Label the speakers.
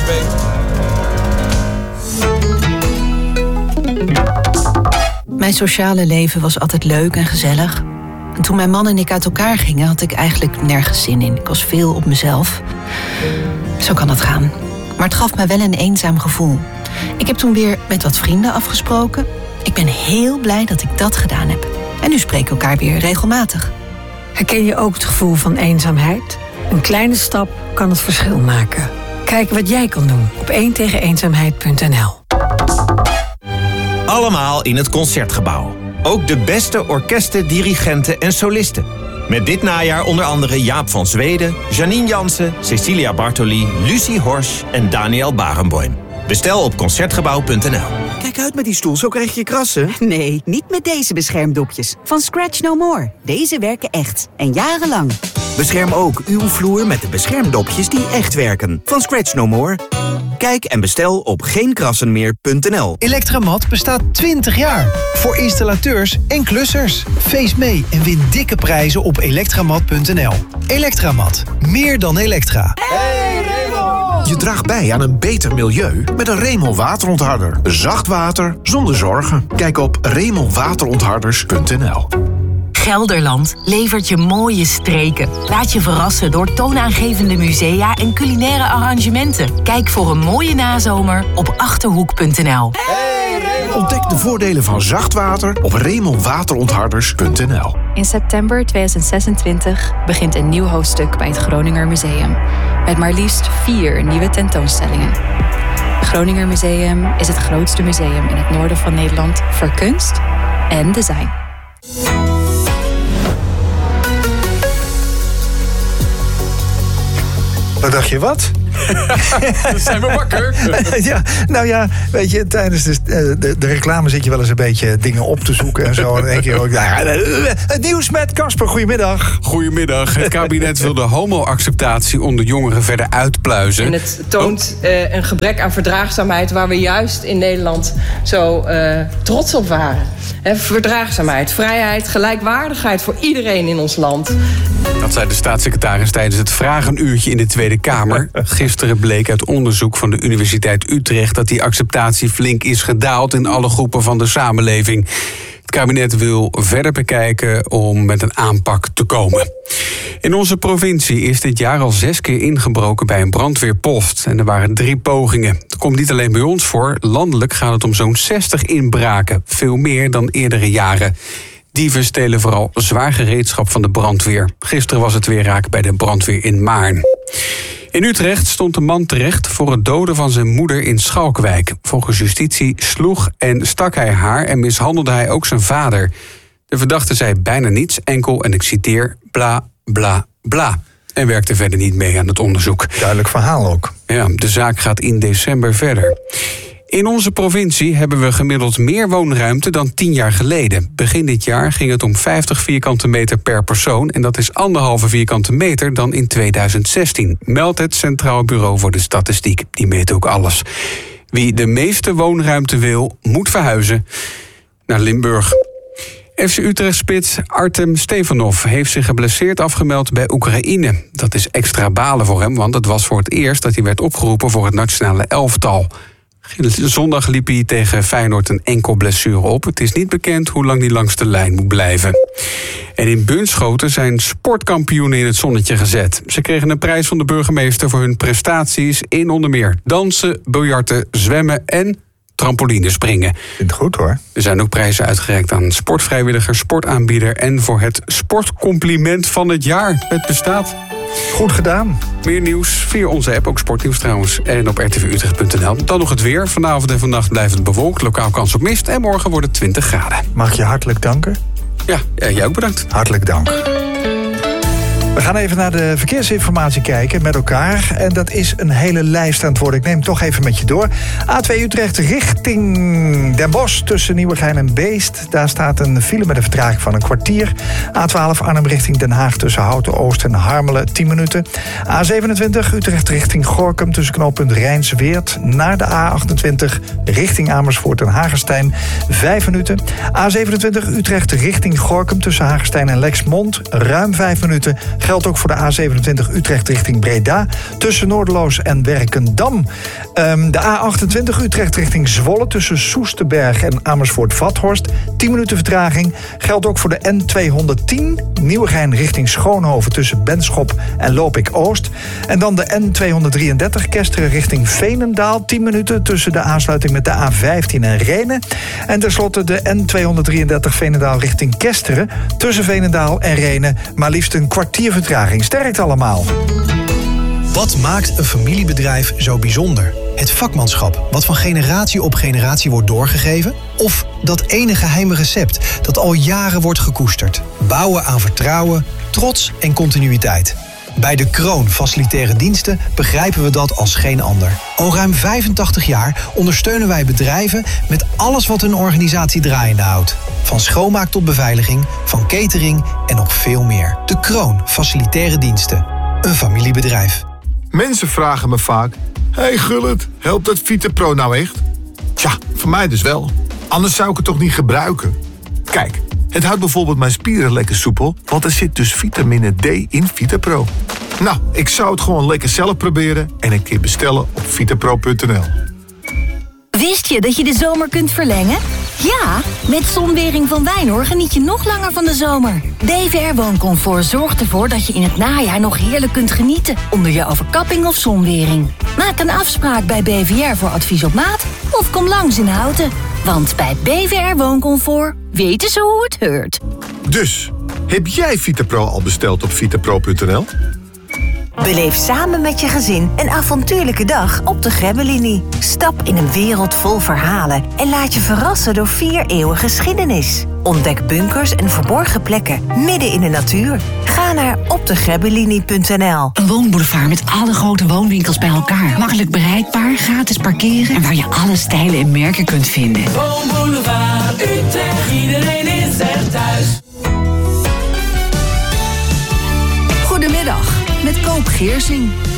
Speaker 1: ANWB.
Speaker 2: Mijn sociale leven was altijd leuk en gezellig. En toen mijn man en ik uit elkaar gingen, had ik eigenlijk nergens zin in. Ik was veel op mezelf. Zo kan het gaan. Maar het gaf me wel een eenzaam gevoel. Ik heb toen weer met wat vrienden afgesproken. Ik ben heel blij dat ik dat gedaan heb. En nu spreken we elkaar weer regelmatig.
Speaker 3: Herken je ook het gevoel van eenzaamheid? Een kleine stap kan het verschil maken. Kijk wat jij kan doen op 1tegeneenzaamheid.nl.
Speaker 4: Allemaal in het Concertgebouw. Ook de beste orkesten, dirigenten en solisten. Met dit najaar onder andere Jaap van Zweden, Janine Jansen, Cecilia Bartoli, Lucie Horsch en Daniel Barenboim. Bestel op Concertgebouw.nl.
Speaker 5: Kijk uit met die stoel, zo krijg je krassen.
Speaker 6: Nee, niet met deze beschermdopjes. Van Scratch No More. Deze werken echt. En jarenlang.
Speaker 5: Bescherm ook uw vloer met de beschermdopjes die echt werken. Van Scratch No More. Kijk en bestel op geenkrassenmeer.nl.
Speaker 7: Electramat bestaat 20 jaar. Voor installateurs en klussers. Feest mee en win dikke prijzen op elektramat.nl. Electramat. Meer dan Elektra.
Speaker 8: Hey Remo! Je draagt bij aan een beter milieu met een Remo waterontharder. Zacht water zonder zorgen. Kijk op remowaterontharders.nl.
Speaker 9: Gelderland levert je mooie streken. Laat je verrassen door toonaangevende musea en culinaire arrangementen. Kijk voor een mooie nazomer op Achterhoek.nl.
Speaker 8: Ontdek de voordelen van zacht water op remowaterontharders.nl.
Speaker 10: In september 2026 begint een nieuw hoofdstuk bij het Groninger Museum. Met maar liefst 4 nieuwe tentoonstellingen. Het Groninger Museum is het grootste museum in het noorden van Nederland voor kunst en design.
Speaker 11: Wat dacht je, wat?
Speaker 1: Dan zijn we wakker.
Speaker 11: Ja, nou ja, weet je, tijdens de reclame zit je wel eens een beetje dingen op te zoeken en zo. En in één keer ook, het nieuws met Casper, goedemiddag.
Speaker 12: Goedemiddag. Het kabinet wil de homo-acceptatie onder jongeren verder uitpluizen.
Speaker 13: En het toont een gebrek aan verdraagzaamheid waar we juist in Nederland zo trots op waren. Verdraagzaamheid, vrijheid, gelijkwaardigheid voor iedereen in ons land.
Speaker 12: Dat zei de staatssecretaris tijdens het vragenuurtje in de Tweede Kamer. Gisteren bleek uit onderzoek van de Universiteit Utrecht dat die acceptatie flink is gedaald in alle groepen van de samenleving. Het kabinet wil verder bekijken om met een aanpak te komen. In onze provincie is dit jaar al 6 keer ingebroken bij een brandweerpost. En er waren 3 pogingen. Het komt niet alleen bij ons voor. Landelijk gaat het om zo'n 60 inbraken. Veel meer dan eerdere jaren. Dieven stelen vooral zwaar gereedschap van de brandweer. Gisteren was het weer raak bij de brandweer in Maarn. In Utrecht stond een man terecht voor het doden van zijn moeder in Schalkwijk. Volgens justitie sloeg en stak hij haar en mishandelde hij ook zijn vader. De verdachte zei bijna niets, enkel, en ik citeer, bla, bla, bla. En werkte verder niet mee aan het onderzoek.
Speaker 11: Duidelijk verhaal ook.
Speaker 12: Ja, de zaak gaat in december verder. In onze provincie hebben we gemiddeld meer woonruimte dan 10 jaar geleden. Begin dit jaar ging het om 50 vierkante meter per persoon. En dat is 1,5 vierkante meter dan in 2016. Meldt het Centraal Bureau voor de Statistiek. Die meet ook alles. Wie de meeste woonruimte wil, moet verhuizen naar Limburg. FC Utrecht-spits Artem Stefanov heeft zich geblesseerd afgemeld bij Oekraïne. Dat is extra balen voor hem, want het was voor het eerst dat hij werd opgeroepen voor het nationale elftal. Zondag liep hij tegen Feyenoord een enkel blessure op. Het is niet bekend hoe lang hij langs de lijn moet blijven. En in Bunschoten zijn sportkampioenen in het zonnetje gezet. Ze kregen een prijs van de burgemeester voor hun prestaties in onder meer dansen, biljarten, zwemmen en trampolinespringen.
Speaker 11: Vindt goed hoor.
Speaker 12: Er zijn ook prijzen uitgereikt aan sportvrijwilliger, sportaanbieder en voor het sportcompliment van het jaar. Het bestaat.
Speaker 11: Goed gedaan.
Speaker 12: Meer nieuws via onze app, ook sportnieuws trouwens, en op rtvutrecht.nl. Dan nog het weer. Vanavond en vannacht blijft het bewolkt, lokaal kans op mist en morgen wordt het 20 graden.
Speaker 11: Mag ik je hartelijk danken?
Speaker 12: Ja, jij ook bedankt.
Speaker 11: Hartelijk dank. We gaan even naar de verkeersinformatie kijken met elkaar. En dat is een hele lijst aan het worden. Ik neem het toch even met je door. A2 Utrecht richting Den Bosch tussen Nieuwegein en Beest. Daar staat een file met een vertraging van een kwartier. A12 Arnhem richting Den Haag tussen Houten Oost en Harmelen 10 minuten. A27 Utrecht richting Gorinchem tussen knooppunt Rijnsweert naar de A28 richting Amersfoort en Hagestein 5 minuten. A27 Utrecht richting Gorinchem tussen Hagestein en Lexmond ruim 5 minuten. Geldt ook voor de A27 Utrecht richting Breda. Tussen Noorderloos en Werkendam. De A28 Utrecht richting Zwolle. Tussen Soesterberg en Amersfoort-Vathorst. 10 minuten vertraging. Geldt ook voor de N210 Nieuwegein richting Schoonhoven. Tussen Benschop en Lopik-Oost. En dan de N233 Kesteren richting Veenendaal. 10 minuten tussen de aansluiting met de A15 en Rhenen. En tenslotte de N233 Veenendaal richting Kesteren. Tussen Veenendaal en Rhenen. Maar liefst een kwartier vertraging. Sterkt allemaal.
Speaker 7: Wat maakt een familiebedrijf zo bijzonder? Het vakmanschap, wat van generatie op generatie wordt doorgegeven? Of dat ene geheime recept dat al jaren wordt gekoesterd? Bouwen aan vertrouwen, trots en continuïteit. Bij De Kroon Facilitaire Diensten begrijpen we dat als geen ander. Al ruim 85 jaar ondersteunen wij bedrijven met alles wat hun organisatie draaiende houdt. Van schoonmaak tot beveiliging, van catering en nog veel meer. De Kroon Facilitaire Diensten. Een familiebedrijf.
Speaker 8: Mensen vragen me vaak: hey Gullit, helpt dat VitaPro nou echt? Tja, voor mij dus wel. Anders zou ik het toch niet gebruiken? Kijk, het houdt bijvoorbeeld mijn spieren lekker soepel, want er zit dus vitamine D in VitaPro. Nou, ik zou het gewoon lekker zelf proberen en een keer bestellen op vitapro.nl.
Speaker 14: Wist je dat je de zomer kunt verlengen? Ja, met Zonwering van Wijnhoor geniet je nog langer van de zomer. BVR Wooncomfort zorgt ervoor dat je in het najaar nog heerlijk kunt genieten onder je overkapping of zonwering. Maak een afspraak bij BVR voor advies op maat of kom langs in Houten. Want bij BVR Wooncomfort weten ze hoe het heurt.
Speaker 8: Dus, heb jij VitaPro al besteld op vitapro.nl?
Speaker 15: Beleef samen met je gezin een avontuurlijke dag op de Grebbelinie. Stap in een wereld vol verhalen en laat je verrassen door 4 eeuwen geschiedenis. Ontdek bunkers en verborgen plekken midden in de natuur. Ga naar opdegrebbelinie.nl.
Speaker 16: Een woonboulevard met alle grote woonwinkels bij elkaar. Makkelijk bereikbaar, gratis parkeren en waar je alle stijlen en merken kunt vinden.
Speaker 17: Woonboulevard Utrecht, iedereen is er thuis.
Speaker 2: Goedemiddag, met Koop Geersing.